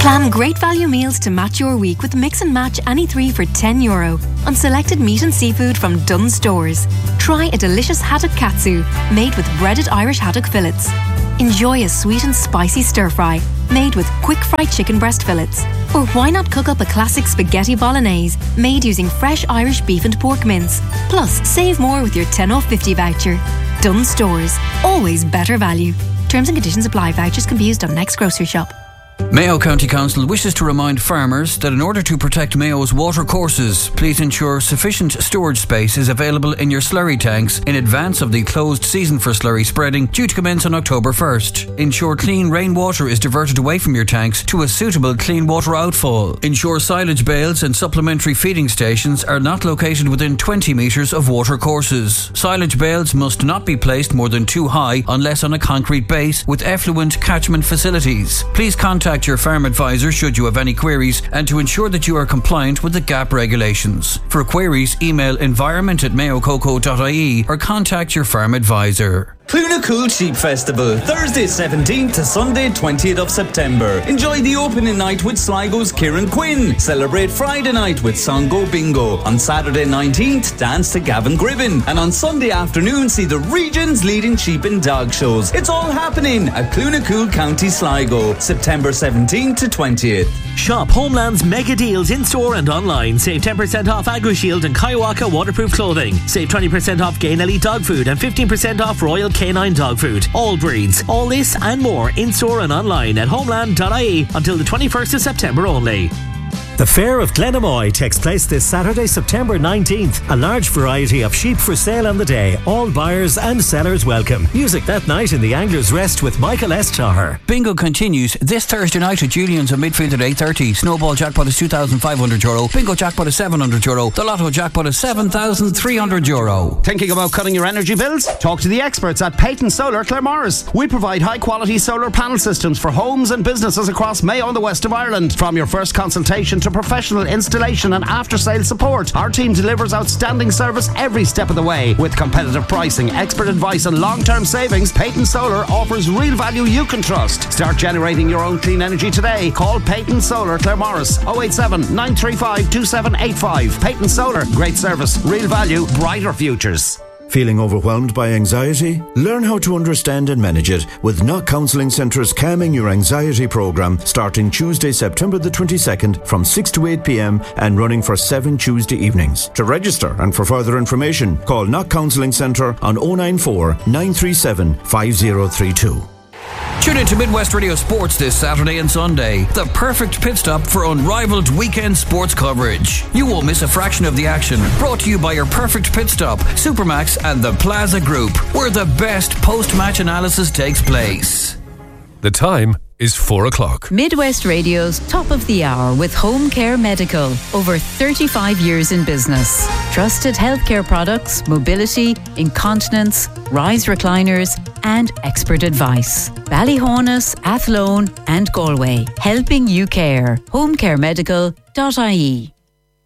Plan great value meals to match your week with Mix and Match any 3 for €10 on selected meat and seafood from Dunnes Stores. Try a delicious haddock katsu made with breaded Irish haddock fillets. Enjoy a sweet and spicy stir fry made with quick fried chicken breast fillets. Or why not cook up a classic spaghetti bolognese made using fresh Irish beef and pork mince. Plus, save more with your 10 off 50 voucher. Dunnes Stores. Always better value. Terms and conditions apply. Vouchers can be used on next grocery shop. Mayo County Council wishes to remind farmers that in order to protect Mayo's watercourses, please ensure sufficient storage space is available in your slurry tanks in advance of the closed season for slurry spreading due to commence on October 1st. Ensure clean rainwater is diverted away from your tanks to a suitable clean water outfall. Ensure silage bales and supplementary feeding stations are not located within 20 metres of watercourses. Silage bales must not be placed more than 2 high unless on a concrete base with effluent catchment facilities. Please contact your farm advisor should you have any queries and to ensure that you are compliant with the GAP regulations. For queries, email environment@mayococo.ie or contact your farm advisor. Cloonacool Sheep Festival, Thursday 17th to Sunday 20th of September. Enjoy the opening night with Sligo's Kieran Quinn. Celebrate Friday night with Songo Bingo. On Saturday 19th, dance to Gavin Gribben. And on Sunday afternoon, see the region's leading sheep and dog shows. It's all happening at Cloonacool, County Sligo, September 17th to 20th. Shop Homeland's mega deals in store and online. Save 10% off AgriShield and Kaiwaka waterproof clothing. Save 20% off Gain Elite dog food and 15% off Royal Canine dog food. All breeds. All this and more in store and online at homeland.ie until the 21st of September only. The Fair of Glenamoy takes place this Saturday, September 19th. A large variety of sheep for sale on the day. All buyers and sellers welcome. Music that night in the Anglers Rest with Michael S. Tahar. Bingo continues this Thursday night at Julian's on Midfield at 8:30. Snowball jackpot is €2,500. Bingo jackpot is €700. The Lotto jackpot is €7,300. Thinking about cutting your energy bills? Talk to the experts at Peyton Solar Claremorris. We provide high quality solar panel systems for homes and businesses across Mayo and the west of Ireland. From your first consultation to professional installation and after-sale support, our team delivers outstanding service every step of the way. With competitive pricing, expert advice and long-term savings, Peyton Solar offers real value you can trust. Start generating your own clean energy today. Call Peyton Solar Claremorris 087 935 2785. Peyton Solar, great service, real value, brighter futures. Feeling overwhelmed by anxiety? Learn how to understand and manage it with Knock Counselling Centre's Calming Your Anxiety programme, starting Tuesday, September the 22nd from 6 to 8 p.m. and running for 7 Tuesday evenings. To register and for further information, call Knock Counselling Centre on 094 937 5032. Tune in to Midwest Radio Sports this Saturday and Sunday. The perfect pit stop for unrivaled weekend sports coverage. You won't miss a fraction of the action. Brought to you by your perfect pit stop, Supermax and the Plaza Group, where the best post-match analysis takes place. The time is 4 o'clock. Midwest Radio's Top of the Hour with Home Care Medical. Over 35 years in business. Trusted healthcare products, mobility, incontinence, rise recliners and expert advice. Ballyhonus, Athlone and Galway. Helping you care. homecaremedical.ie.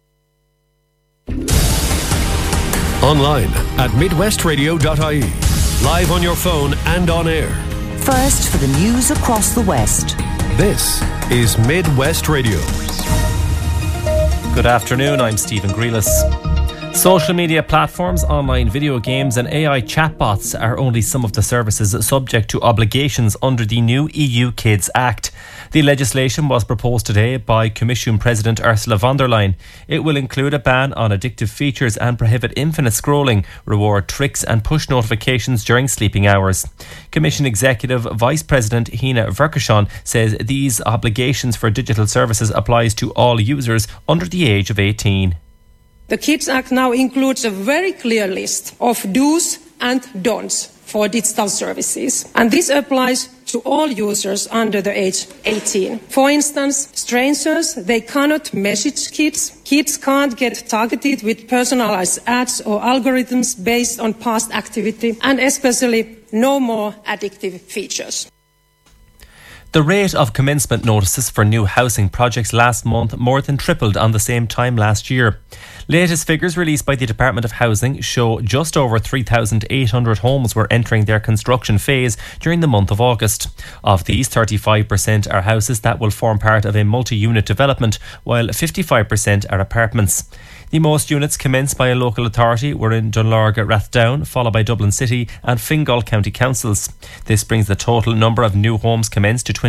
Online at midwestradio.ie. Live on your phone and on air. First for the news across the West. This is Midwest Radio. Good afternoon, I'm Stephen Grealis. Social media platforms, online video games and AI chatbots are only some of the services subject to obligations under the new EU Kids Act. The legislation was proposed today by Commission President Ursula von der Leyen. It will include a ban on addictive features and prohibit infinite scrolling, reward tricks and push notifications during sleeping hours. Commission Executive Vice President Hina Verkeshan says these obligations for digital services applies to all users under the age of 18. The Kids Act now includes a very clear list of do's and don'ts for digital services. And this applies to all users under the age 18. For instance, strangers, they cannot message kids. Kids can't get targeted with personalized ads or algorithms based on past activity, and especially no more addictive features. The rate of commencement notices for new housing projects last month more than tripled on the same time last year. Latest figures released by the Department of Housing show just over 3,800 homes were entering their construction phase during the month of August. Of these, 35% are houses that will form part of a multi-unit development, while 55% are apartments. The most units commenced by a local authority were in Dunlarga Rathdown, followed by Dublin City and Fingal County Councils. This brings the total number of new homes commenced to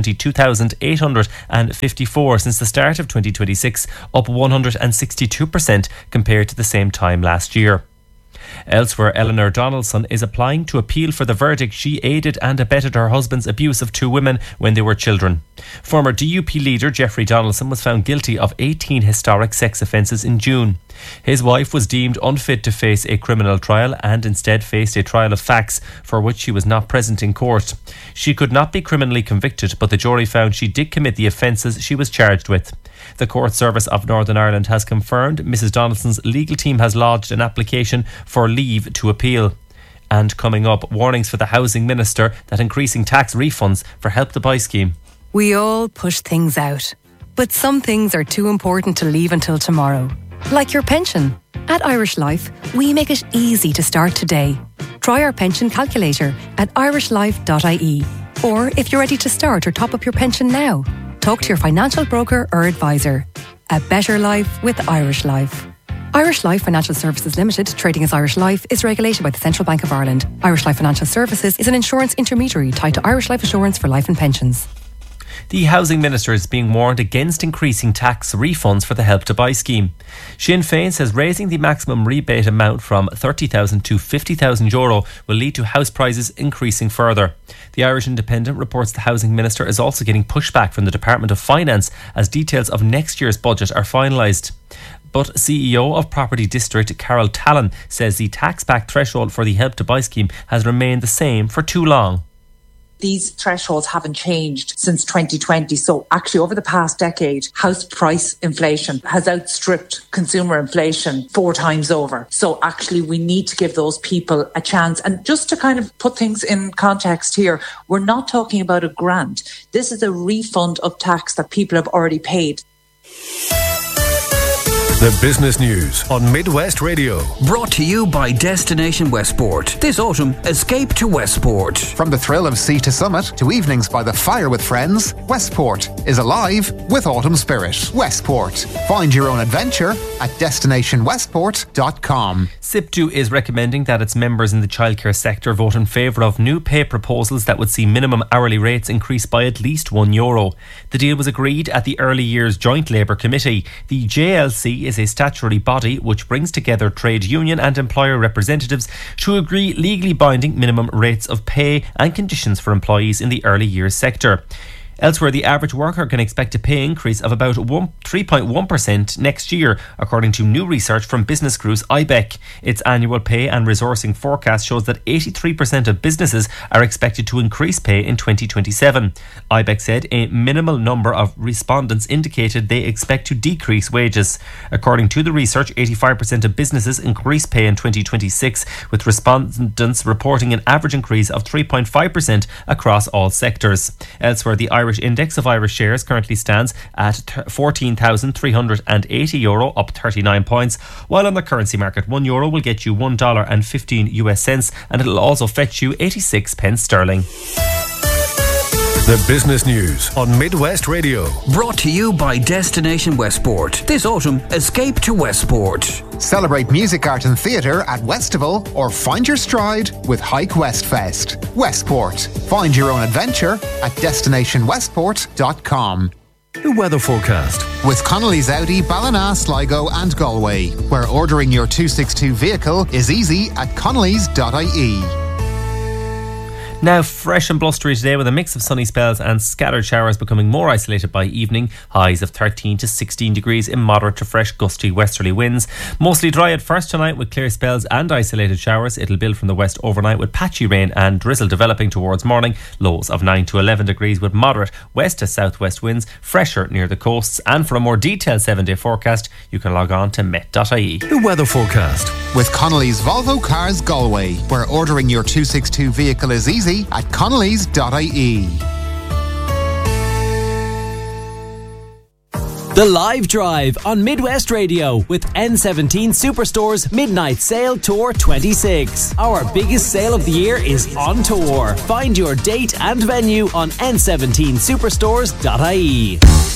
22,854 since the start of 2026, up 162% compared to the same time last year. Elsewhere, Eleanor Donaldson is applying to appeal for the verdict she aided and abetted her husband's abuse of 2 women when they were children. Former DUP leader Jeffrey Donaldson was found guilty of 18 historic sex offences in June. His wife was deemed unfit to face a criminal trial and instead faced a trial of facts for which she was not present in court. She could not be criminally convicted, but the jury found she did commit the offences she was charged with. The Court Service of Northern Ireland has confirmed Mrs Donaldson's legal team has lodged an application for leave to appeal. And coming up, warnings for the Housing Minister that increasing tax refunds for Help to Buy scheme. We all push things out, but some things are too important to leave until tomorrow. Like your pension. At Irish Life, we make it easy to start today. Try our pension calculator at irishlife.ie. Or if you're ready to start or top up your pension now, talk to your financial broker or advisor. A better life with Irish Life. Irish Life Financial Services Limited, trading as Irish Life, is regulated by the Central Bank of Ireland. Irish Life Financial Services is an insurance intermediary tied to Irish Life Assurance for life and pensions. The Housing Minister is being warned against increasing tax refunds for the Help to Buy scheme. Sinn Féin says raising the maximum rebate amount from €30,000 to €50,000 will lead to house prices increasing further. The Irish Independent reports the Housing Minister is also getting pushback from the Department of Finance as details of next year's budget are finalised. But CEO of Property District Carol Tallon says the tax-back threshold for the Help to Buy scheme has remained the same for too long. These thresholds haven't changed since 2020. So actually over the past decade, house price inflation has outstripped consumer inflation 4 times over. So actually we need to give those people a chance. And just to kind of put things in context here, we're not talking about a grant. This is a refund of tax that people have already paid. The Business News on Midwest Radio. Brought to you by Destination Westport. This autumn, escape to Westport. From the thrill of sea to summit to evenings by the fire with friends, Westport is alive with autumn spirit. Westport. Find your own adventure at destinationwestport.com. SIPTU is recommending that its members in the childcare sector vote in favour of new pay proposals that would see minimum hourly rates increase by at least €1. The deal was agreed at the Early Years Joint Labour Committee. The JLC is a statutory body which brings together trade union and employer representatives to agree legally binding minimum rates of pay and conditions for employees in the early years sector. Elsewhere, the average worker can expect a pay increase of about 3.1% next year, according to new research from business cruise IBEC. Its annual pay and resourcing forecast shows that 83% of businesses are expected to increase pay in 2027. IBEC said a minimal number of respondents indicated they expect to decrease wages. According to the research, 85% of businesses increase pay in 2026, with respondents reporting an average increase of 3.5% across all sectors. Elsewhere, the Irish index of Irish shares currently stands at €14,380, up 39 points, while on the currency market €1 will get you $1.15 and it'll also fetch you 86 pence sterling. The Business News on Midwest Radio. Brought to you by Destination Westport. This autumn, escape to Westport. Celebrate music, art and theatre at Westival or find your stride with Hike Westfest. Westport. Find your own adventure at destinationwestport.com. The weather forecast. With Connolly's Audi, Ballina, Sligo and Galway, where ordering your 262 vehicle is easy at connolly's.ie. Now fresh and blustery today with a mix of sunny spells and scattered showers becoming more isolated by evening. Highs of 13 to 16 degrees in moderate to fresh gusty westerly winds. Mostly dry at first tonight with clear spells and isolated showers. It'll build from the west overnight with patchy rain and drizzle developing towards morning. Lows of 9 to 11 degrees with moderate west to southwest winds, fresher near the coasts. And for a more detailed 7-day forecast, you can log on to met.ie. The weather forecast. With Connolly's Volvo Cars Galway, where ordering your 262 vehicle is easy at connolly's.ie. The Live Drive on Midwest Radio with N17 Superstore's Midnight Sale Tour 26. Our biggest sale of the year is on tour. Find your date and venue on n17superstores.ie.